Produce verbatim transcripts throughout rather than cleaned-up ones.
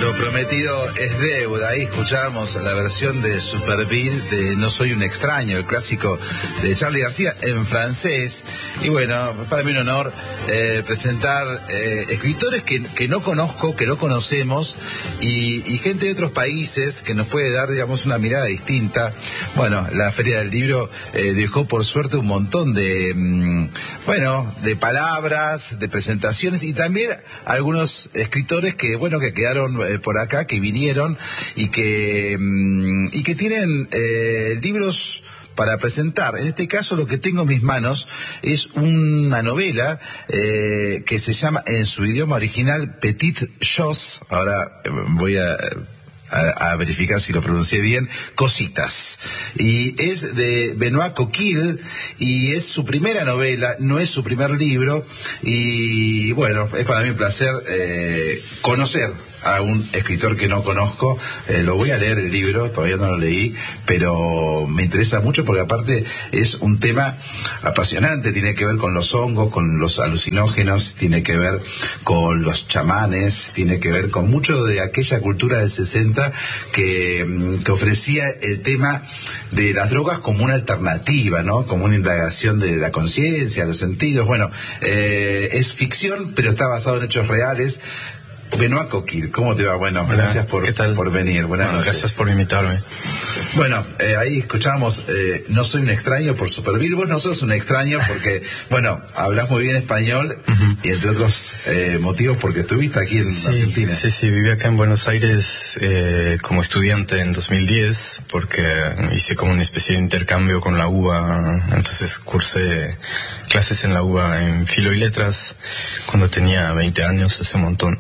Lo prometido es deuda. Ahí escuchábamos la versión de Superville de No soy un extraño, el clásico de Charly García en francés. Y bueno, para mí un honor eh, presentar eh, escritores que, que no conozco, que no conocemos, y, y gente de otros países que nos puede dar, digamos, una mirada distinta. Bueno, la Feria del Libro eh, dejó por suerte un montón de, mmm, bueno, de palabras, de presentaciones, y también algunos escritores que, bueno, que quedaron eh, por acá, que vinieron y que mmm, y que tienen eh, libros para presentar. En este caso, lo que tengo en mis manos es una novela eh, que se llama, en su idioma original, Petites Choses. Ahora eh, voy a... A, a verificar si lo pronuncié bien, Cositas. Y es de Benoît Coquille, y es su primera novela, no es su primer libro, y bueno, es para mí un placer eh, conocer a un escritor que no conozco. Eh, lo voy a leer el libro, todavía no lo leí, pero me interesa mucho porque aparte es un tema apasionante, tiene que ver con los hongos, con los alucinógenos, tiene que ver con los chamanes, tiene que ver con mucho de aquella cultura del sesenta que, que ofrecía el tema de las drogas como una alternativa, ¿no? Como una indagación de la conciencia, los sentidos. Bueno, eh, es ficción, pero está basado en hechos reales. Benoît Coquille, ¿cómo te va? Bueno, Hola, gracias por, ¿qué tal? por venir. Buenas bueno, noches. Gracias por invitarme. Bueno, eh, ahí escuchamos eh, No soy un extraño por Superville. Vos no sos un extraño porque, bueno, hablas muy bien español, uh-huh. y entre otros eh, motivos porque estuviste aquí en sí, Argentina. Sí, sí, viví acá en Buenos Aires eh, como estudiante en dos mil diez porque hice como una especie de intercambio con la U B A. Entonces cursé clases en la U B A en Filo y Letras cuando tenía veinte años, hace un montón.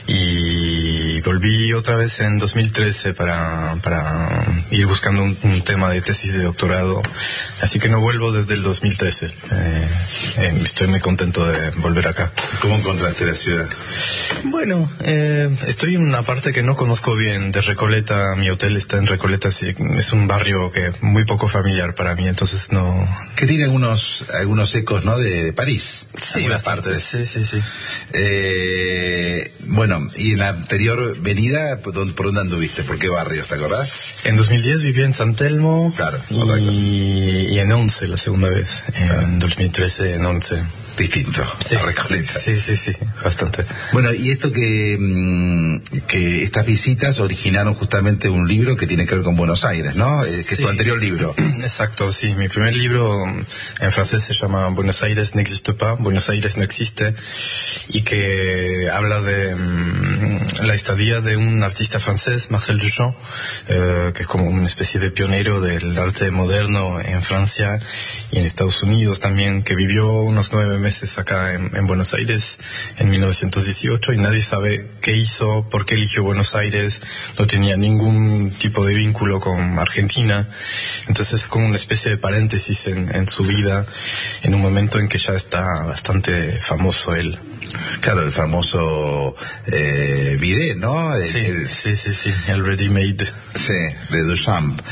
Y volví otra vez en dos mil trece para, para ir buscando un, un tema de tesis de doctorado, así que no vuelvo desde el dos mil trece. Eh, eh, estoy muy contento de volver acá. ¿Cómo encontraste la ciudad? Bueno, eh, estoy en una parte que no conozco bien de Recoleta. Mi hotel está en Recoleta, así, es un barrio que muy poco familiar para mí, entonces no... Que tiene algunos algunos ecos, ¿no?, de, de París. Sí, bastante, sí, sí, sí. Eh, bueno, y en la anterior venida, ¿por dónde, por dónde anduviste? ¿Por qué barrios, te acordás? En dos mil diez viví en San Telmo, claro, y, y en Once la segunda vez, claro. En dos mil trece en Once. Distinto, sí, a Recoleta. Sí, sí, sí, bastante. Bueno, y esto que, que estas visitas originaron justamente un libro que tiene que ver con Buenos Aires, ¿no? Sí. Que es tu anterior libro. Exacto, sí. Mi primer libro en francés se llama Buenos Aires n'existe pas, Buenos Aires no existe, y que habla de um, la estadía de un artista francés, Marcel Duchamp, eh, que es como una especie de pionero del arte moderno en Francia y en Estados Unidos también, que vivió unos nueve meses acá en, en Buenos Aires en mil novecientos dieciocho, y nadie sabe qué hizo, por qué eligió Buenos Aires, no tenía ningún tipo de vínculo con Argentina, entonces es como una especie de paréntesis en, en su vida, en un momento en que ya está bastante famoso él. Claro, el famoso eh, bidet, ¿no? El, sí, el, sí, sí, sí, el ready made. Sí, de Duchamp.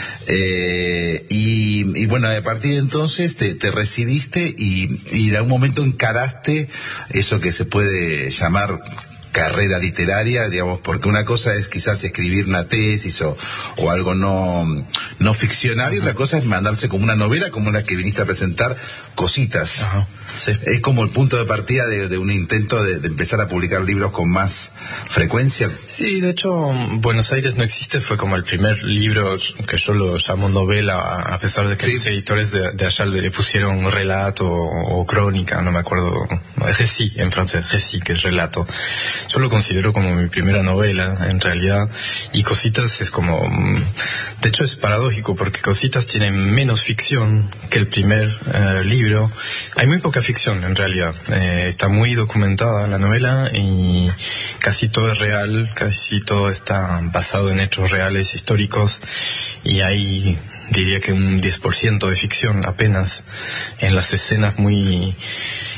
Eh, y, y bueno, a partir de entonces te, te recibiste y, y en algún momento encaraste eso que se puede llamar carrera literaria, digamos, porque una cosa es quizás escribir una tesis o, o algo no, no ficcional, y otra cosa es mandarse como una novela como la que viniste a presentar, Cositas. Ajá, sí. Es como el punto de partida de, de un intento de, de empezar a publicar libros con más frecuencia. Sí, de hecho, Buenos Aires no existe fue como el primer libro que yo lo llamo novela, a pesar de que sí. Los editores de, de allá le pusieron relato o, o crónica, no me acuerdo, récit en francés, récit, que es relato. Yo lo considero como mi primera novela, en realidad, y Cositas es como... De hecho es paradójico, porque Cositas tiene menos ficción que el primer eh, libro. Hay muy poca ficción, en realidad. Eh, está muy documentada la novela y casi todo es real, casi todo está basado en hechos reales, históricos, y hay... diría que un diez por ciento de ficción apenas en las escenas muy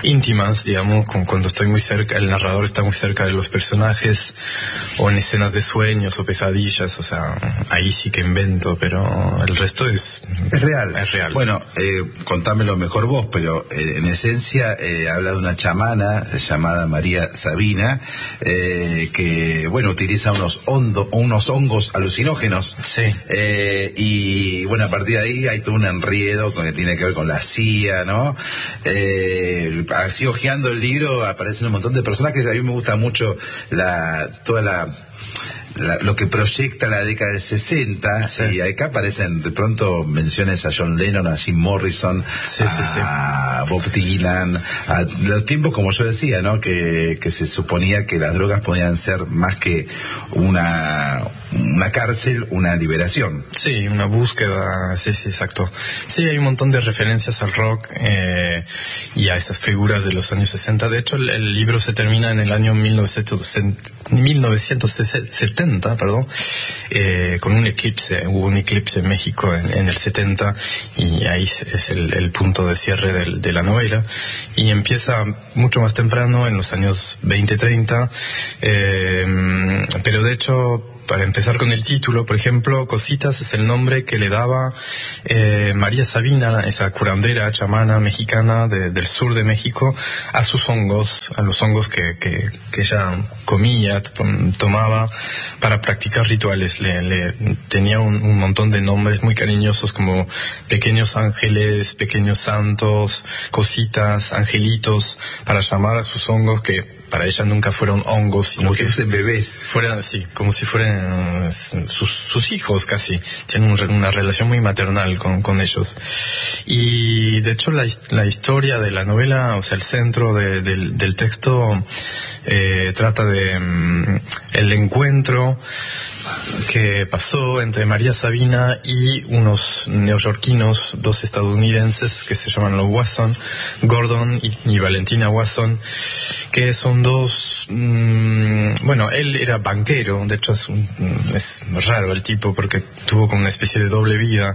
íntimas, digamos, como cuando estoy muy cerca, el narrador está muy cerca de los personajes, o en escenas de sueños o pesadillas, o sea, ahí sí que invento, pero el resto es... Es real. Es real. Bueno, eh, contámelo mejor vos, pero eh, en esencia eh, habla de una chamana llamada María Sabina, eh, que, bueno, utiliza unos, hondo, unos hongos alucinógenos. Sí. Eh, y, bueno, a partir de ahí hay todo un enredo que tiene que ver con la C I A, ¿no? Eh, así hojeando el libro aparecen un montón de personajes. A mí me gusta mucho la toda la... La, lo que proyecta la década del sesenta, sí. Y acá aparecen de pronto menciones a John Lennon, a Jim Morrison, sí, a sí, sí. Bob Dylan, a los tiempos, como yo decía, ¿no? Que, que se suponía que las drogas podían ser más que una una cárcel, una liberación. Sí, una búsqueda, sí, sí, exacto. Sí, hay un montón de referencias al rock eh, y a esas figuras de los años sesenta. De hecho, el, el libro se termina en el año mil novecientos setenta, perdón, eh, con un eclipse. Hubo un eclipse en México en, en el setenta, y ahí es el, el punto de cierre del, de la novela. Y empieza mucho más temprano, en los años veinte, treinta, eh, pero de hecho... Para empezar con el título, por ejemplo, Cositas es el nombre que le daba eh, María Sabina, esa curandera chamana mexicana de, del sur de México, a sus hongos, a los hongos que, que, que ella comía, tomaba para practicar rituales. Le, le tenía un, un montón de nombres muy cariñosos, como pequeños ángeles, pequeños santos, cositas, angelitos, para llamar a sus hongos, que para ella nunca fueron hongos, sino como que si fuesen bebés. Fueran, sí, como si fueran sus, sus hijos casi. Tienen un, una relación muy maternal con, con ellos. Y de hecho la, la historia de la novela, o sea, el centro de, del, del texto eh, trata de um, el encuentro que pasó entre María Sabina y unos neoyorquinos, dos estadounidenses que se llaman los Wasson, Gordon y, y Valentina Wasson, que son dos, mmm, bueno, él era banquero, de hecho es, un, es raro el tipo porque tuvo como una especie de doble vida.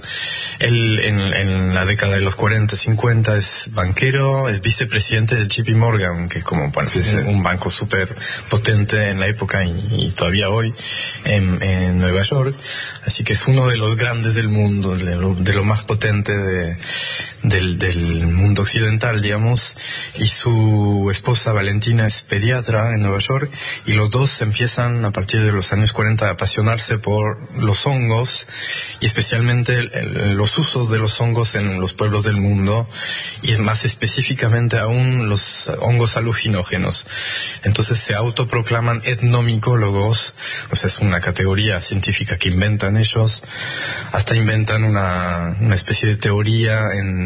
Él en, en la década de los cuarenta, cincuenta es banquero, es vicepresidente de J P Morgan, que es como, bueno, sí, sí. un banco súper potente en la época y, y todavía hoy en, en Nueva York, así que es uno de los grandes del mundo, de lo, de lo más potente de, del, del mundo occidental, digamos, y su esposa Valentina es pediatra en Nueva York, y los dos empiezan a partir de los años cuarenta a apasionarse por los hongos, y especialmente el, el, los usos de los hongos en los pueblos del mundo, y más específicamente aún los hongos alucinógenos. Entonces se autoproclaman etnomicólogos, o sea, es una categoría científica que inventan ellos, hasta inventan una, una especie de teoría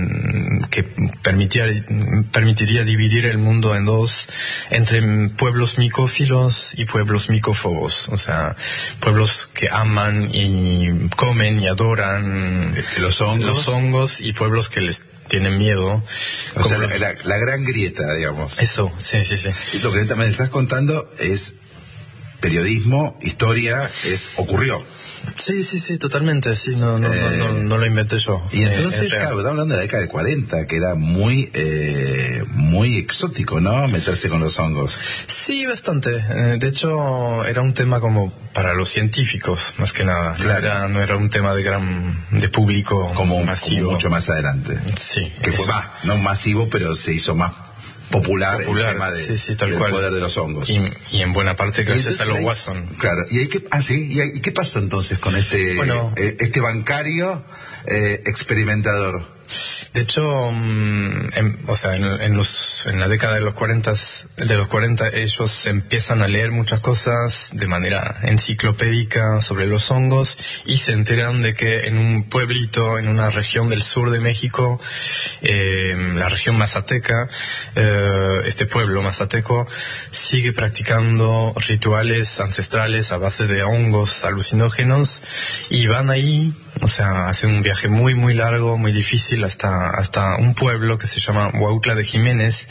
en, que permitiría, permitiría dividir el mundo en dos, entre pueblos micófilos y pueblos micófobos, o sea, pueblos que aman y comen y adoran los hongos, los hongos y pueblos que les tienen miedo. O sea, la, la, la gran grieta, digamos. Eso, sí, sí, sí. Y lo que también estás contando es periodismo, historia, es ocurrió. Sí, sí, sí, totalmente, sí, no, no, eh, no, no, no lo inventé yo. Y entonces, eh, claro, estamos hablando de la década del cuarenta, que era muy, eh, muy exótico, ¿no? Meterse con los hongos. Sí, bastante. Eh, de hecho, era un tema como para los científicos, más que nada. Claro. Era, no era un tema de gran, de público como masivo. Como mucho más adelante. Sí. Que fue más, no masivo, pero se hizo más popular, popular el tema de, sí, sí, tal del cual. poder de los hongos. Y, y en buena parte gracias entonces, a los ahí, Watson. Claro, y hay que, ah, sí, y, hay, y qué pasa entonces con este, bueno, eh, este bancario eh, experimentador. De hecho, en, o sea, en, en los, en la década de los cuarenta, de los cuarenta, ellos empiezan a leer muchas cosas de manera enciclopédica sobre los hongos y se enteran de que en un pueblito, en una región del sur de México, eh, la región mazateca, eh, este pueblo mazateco sigue practicando rituales ancestrales a base de hongos alucinógenos y van ahí. O sea, hacen un viaje muy, muy largo, muy difícil, hasta hasta un pueblo que se llama Huautla de Jiménez,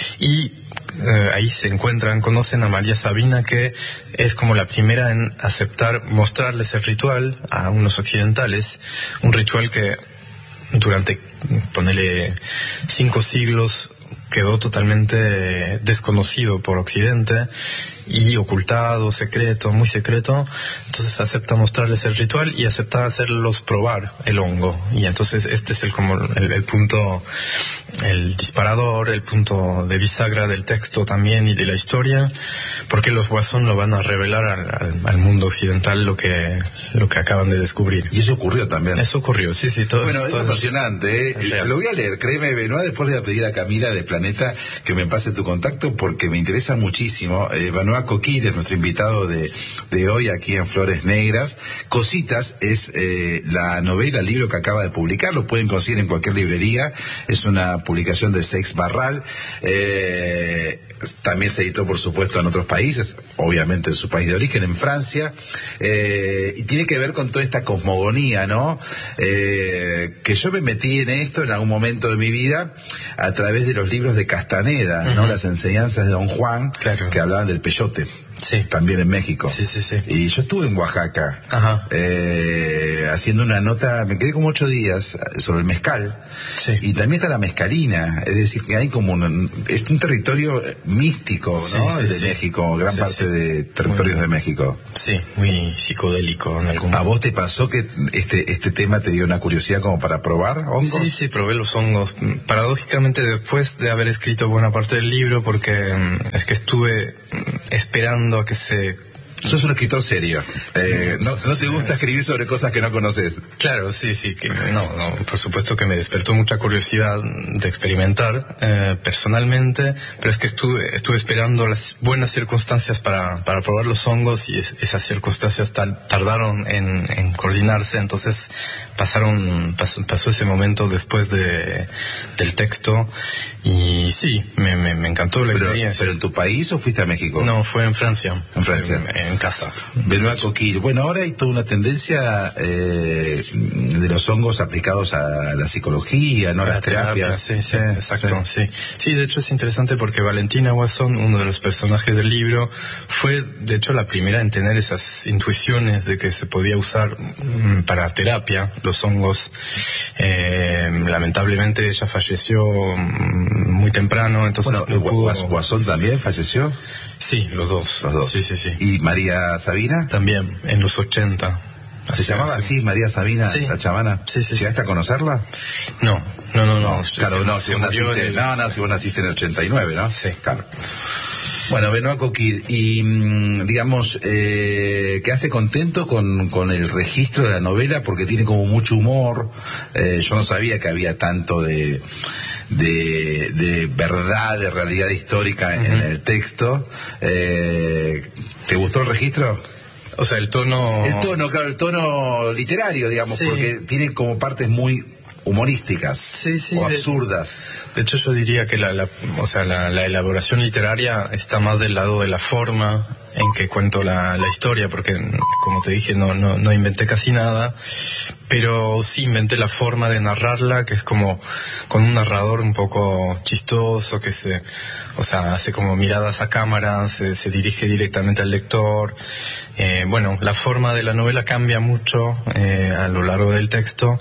y eh, ahí se encuentran, conocen a María Sabina, que es como la primera en aceptar, mostrarles el ritual a unos occidentales, un ritual que durante, ponele, cinco siglos quedó totalmente desconocido por Occidente y ocultado, secreto, muy secreto. Entonces acepta mostrarles el ritual y acepta hacerlos probar el hongo. Y entonces este es el como el, el punto, el disparador, el punto de bisagra del texto también y de la historia, porque los Guasón lo van a revelar al, al, al mundo occidental lo que lo que acaban de descubrir. Y eso ocurrió también. Eso ocurrió, sí, sí. Todo, bueno, todo es apasionante, ¿eh? Es lo voy a leer, créeme, Benoit, después le voy a pedir a Camila de Planeta que me pase tu contacto porque me interesa muchísimo. Eh, Benoit Coquille es nuestro invitado de, de hoy aquí en Flores Negras. Cositas es eh, la novela, el libro que acaba de publicar, lo pueden conseguir en cualquier librería, es una publicación de Seix Barral, eh, también se editó por supuesto en otros países, obviamente en su país de origen, en Francia, eh, y tiene que ver con toda esta cosmogonía, ¿no? Eh, que yo me metí en esto en algún momento de mi vida a través de los libros de Castaneda, uh-huh. ¿no? Las enseñanzas de Don Juan, claro. que hablaban del peyote. Sí. También en México. Sí, sí, sí. Y yo estuve en Oaxaca, Ajá. Eh, haciendo una nota, me quedé como ocho días sobre el mezcal. Sí. Y también está la mezcalina, es decir, que hay como un, es un territorio místico, sí, ¿no? Sí, el de sí. México, gran sí, parte sí. de territorios muy, de México. Sí, muy psicodélico en algún ¿A vos te pasó que este este tema te dio una curiosidad como para probar hongos? Sí, sí, probé los hongos. Paradójicamente después de haber escrito buena parte del libro, porque es que estuve esperando a que se... Sos un escritor serio. Eh, no, no te gusta escribir sobre cosas que no conoces. Claro, sí, sí. Que no, no, por supuesto que me despertó mucha curiosidad de experimentar eh, personalmente, pero es que estuve estuve esperando las buenas circunstancias para para probar los hongos y es, esas circunstancias tar, tardaron en, en coordinarse. Entonces pasaron pasó, pasó ese momento después de del texto y sí, me me, me encantó la pero, experiencia. ¿Pero en tu país o fuiste a México? No, fue en Francia. En Francia. En, en casa. Benoit Coquille. Bueno, ahora hay toda una tendencia eh, de los hongos aplicados a la psicología, ¿no? A las terapias. Sí, sí, exacto, sí. sí. Sí, de hecho es interesante porque Valentina Guasón, uno de los personajes del libro, fue de hecho la primera en tener esas intuiciones de que se podía usar mm, para terapia los hongos. Eh, lamentablemente ella falleció mm, muy temprano, entonces bueno, no pudo... ¿Guasón también falleció? Sí, los dos. Los dos. Sí, sí, sí. ¿Y María Sabina? También, en los ochenta. ¿Se o sea, llamaba así, María Sabina, sí. la chamana? Sí, sí. ¿Llegaste sí. a conocerla? No, no, no, no. Claro, sí, no, si vos naciste, el... no, no, si vos naciste en el ochenta y nueve, ¿no? Sí. Claro. Bueno, Benoit Coquille, y digamos, eh, ¿quedaste contento con, con el registro de la novela? Porque tiene como mucho humor. Eh, yo no sabía que había tanto de... De, de verdad, de realidad histórica uh-huh. en el texto. Eh, ¿Te gustó el registro? O sea, el tono... El tono, claro, el tono literario, digamos, sí. porque tiene como partes muy humorísticas sí, sí, o absurdas. De, de hecho, yo diría que la, la, o sea, la, la elaboración literaria está más del lado de la forma en que cuento la, la historia, porque, como te dije, no, no, no inventé casi nada, pero sí inventé la forma de narrarla, que es como con un narrador un poco chistoso, que se, o sea, hace como miradas a cámara, se, se dirige directamente al lector. Eh, bueno, la forma de la novela cambia mucho eh, a lo largo del texto,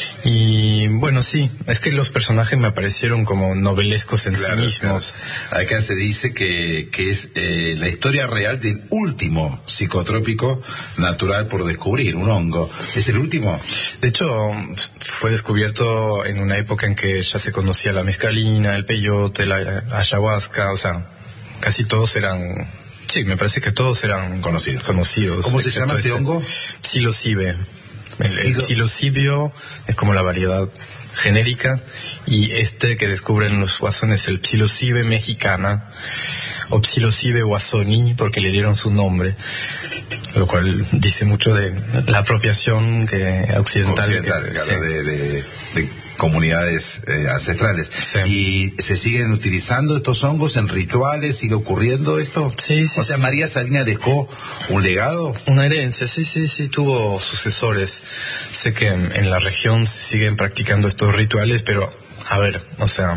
y bueno, sí, es que los personajes me parecieron como novelescos en claro, sí mismos. Claro. Acá se dice que, que es eh, la historia real del último psicotrópico natural por descubrir, un hongo. ¿Es el último? De hecho, fue descubierto en una época en que ya se conocía la mescalina, el peyote, la ayahuasca, o sea, casi todos eran... Sí, me parece que todos eran conocidos. conocidos ¿Cómo se llama este, este hongo? Psilocibe. El, el psilocibio es como la variedad genérica, y este que descubren los guasones, el Psilocibe mexicana, o Psilocibe guasoni, porque le dieron su nombre, lo cual dice mucho de la apropiación que occidental, occidental que, claro, sí. de, de, de comunidades eh, ancestrales. Sí. ¿Y se siguen utilizando estos hongos en rituales? ¿Sigue ocurriendo esto? Sí, sí. O sea, sí. ¿María Sabina dejó un legado? Una herencia, sí, sí, sí, tuvo sucesores. Sé que en, en la región se siguen practicando estos rituales, pero, a ver, o sea,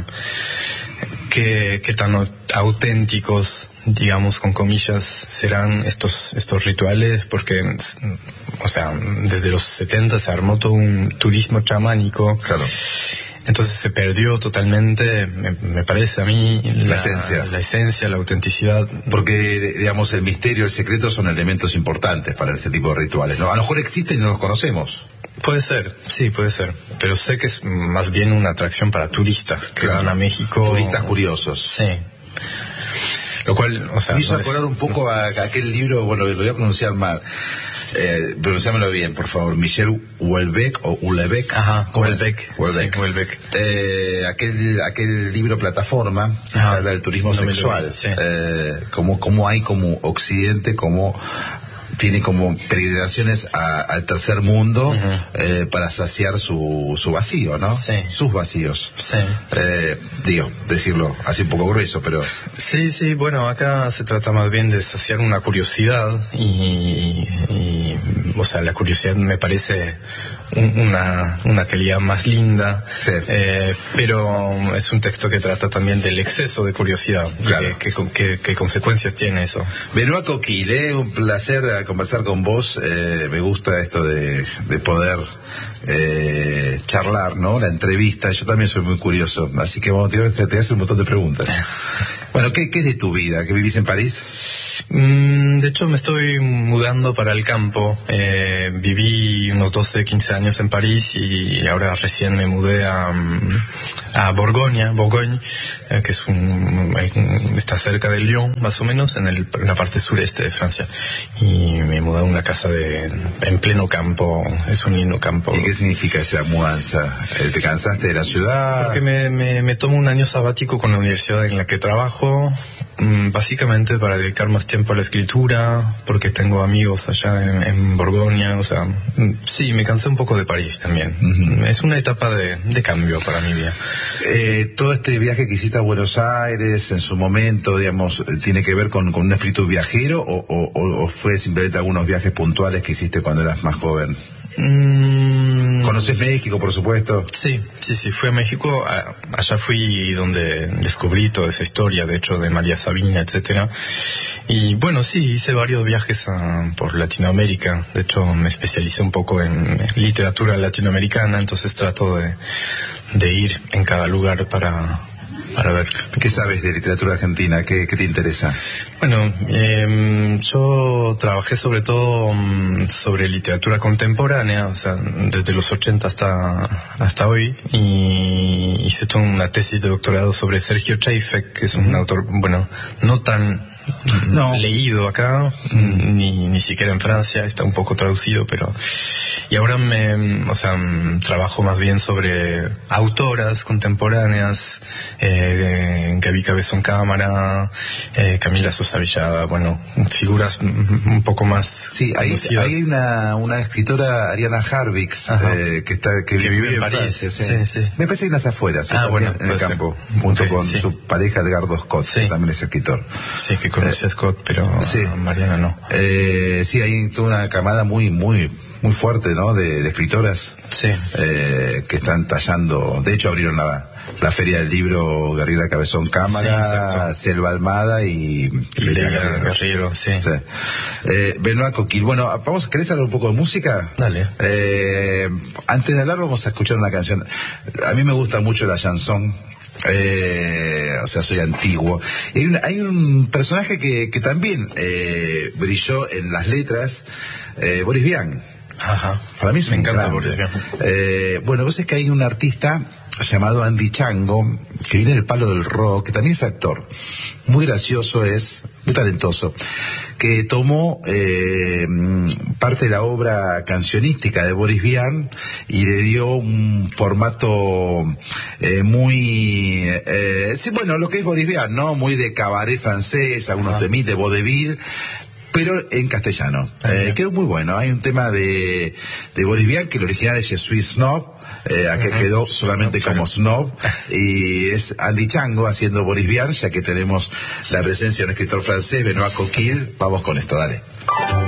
¿qué, qué tan auténticos, digamos, con comillas, serán estos estos rituales? Porque, o sea, desde los setenta se armó todo un turismo chamánico. Claro. entonces se perdió totalmente, me, me parece a mí, la, la esencia. La esencia, la autenticidad. Porque, digamos, el misterio, el secreto son elementos importantes para este tipo de rituales, ¿no? A lo mejor existen y no los conocemos. Puede ser, sí, puede ser. Pero sé que es más bien una atracción para turistas que claro. van a México. Turistas curiosos. Sí. Lo cual, o sea... Me hizo no acordar es... un poco a, a aquel libro, bueno, lo voy a pronunciar mal. Eh, pronunciámelo bien, por favor. Michel Houellebecq o Houellebecq. Ajá, Houellebecq. Houellebecq. Sí, Houellebecq. Eh, aquel, aquel libro Plataforma, que habla del turismo no sexual. Sí. Eh, como, como hay como Occidente, como... tiene como peregrinaciones a, al tercer mundo uh-huh. eh, para saciar su, su vacío, ¿no? Sí. Sus vacíos. Sí. Eh, digo, decirlo así un poco grueso, pero... Sí, sí, bueno, acá se trata más bien de saciar una curiosidad y, y o sea, la curiosidad me parece una, una calidad más linda, sí. eh, pero es un texto que trata también del exceso de curiosidad. Claro. Y ¿Qué, qué, qué consecuencias tiene eso? Benoît Coquille, eh, un placer conversar con vos. Eh, me gusta esto de, de poder eh, charlar, ¿no? La entrevista. Yo también soy muy curioso, así que bueno, te, te, te hace un montón de preguntas. Bueno, ¿qué, qué es de tu vida? ¿Que vivís en París? Mm, de hecho, me estoy mudando para el campo. Eh, viví unos doce, quince años en París y ahora recién me mudé a, a Borgoña, Bourgogne, eh, que es un, está cerca de Lyon, más o menos, en, el, en la parte sureste de Francia. Y me mudé a una casa de, en pleno campo. Es un lindo campo. ¿Y qué significa esa mudanza? ¿Te cansaste de la ciudad? Porque me, me, me tomo un año sabático con la universidad en la que trabajo, básicamente para dedicar más tiempo a la escritura, porque tengo amigos allá en, en Borgoña, o sea, sí, me cansé un poco de París también. Uh-huh. Es una etapa de, de cambio para mi vida. Eh, todo este viaje que hiciste a Buenos Aires en su momento, digamos, ¿tiene que ver con, con un espíritu viajero o, o, o fue simplemente algunos viajes puntuales que hiciste cuando eras más joven? Mm. ¿Conoces México, por supuesto? Sí, sí, sí, fui a México. Allá fui donde descubrí toda esa historia, de hecho, de María Sabina, etcétera. Y bueno, sí, hice varios viajes a, por Latinoamérica. De hecho, me especialicé un poco en literatura latinoamericana, entonces trato de, de ir en cada lugar para... para ver. ¿Qué sabes de literatura argentina? ¿Qué, qué te interesa? Bueno, eh, yo trabajé sobre todo um, sobre literatura contemporánea, o sea, desde los ochenta hasta hasta hoy, y hice toda una tesis de doctorado sobre Sergio Chafek, que es un uh-huh. autor, bueno, no tan no. leído acá, ni, ni siquiera en Francia, está un poco traducido, pero... Y ahora me, o sea, trabajo más bien sobre autoras contemporáneas, eh, Gaby Cabezón Cámara, eh, Camila Sosa Villada, bueno, figuras un poco más... Sí, ahí, ahí hay una, una escritora, Ariana Harvix, eh, que está que, que vive en, en París. Francia, sí. Sí, sí. Me parece que en las afueras, ah, bueno, en el campo, ser. junto okay, con sí. su pareja Edgardo Scott, sí. que también es escritor. Sí, que conocí eh, a Scott, pero sí. a Mariana no. Eh, sí, hay toda una camada muy, muy... muy fuerte, ¿no? De, de escritoras sí. eh, que están tallando. De hecho, abrieron la, la Feria del Libro Gabriela Cabezón Cámara, sí, Selva Almada y, y Leila Guerrero. Sí. sí. Eh, Benoît Coquille. Bueno, vamos, ¿querés hablar un poco de música? Dale. Eh, antes de hablar, vamos a escuchar una canción. A mí me gusta mucho la chanson. Eh, o sea, soy antiguo. Y hay, un, hay un personaje que, que también eh, brilló en las letras, eh, Boris Vian. Ajá. Para mí es me un encanta grande. Boris Vian. Eh, bueno, vos es que hay un artista llamado Andy Chango, que viene del palo del rock, que también es actor. Muy gracioso es, muy talentoso, que tomó eh, parte de la obra cancionística de Boris Vian y le dio un formato eh, muy, eh, sí, bueno, lo que es Boris Vian, ¿no? Muy de cabaret francés, algunos de mí, de vaudeville, pero en castellano. Eh, quedó muy bueno. Hay un tema de, de Boris Vian, que el original es Je suis snob, eh, aquel uh-huh. quedó solamente no, como snob, y es Andy Chango haciendo Boris Vian, ya que tenemos la presencia de un escritor francés, Benoît Coquille. Vamos con esto, dale.